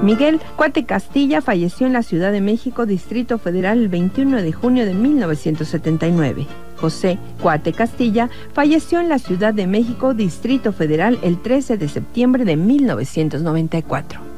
Miguel Cuate Castilla falleció en la Ciudad de México, Distrito Federal, el 21 de junio de 1979. José Cuate Castilla falleció en la Ciudad de México, Distrito Federal, el 13 de septiembre de 1994.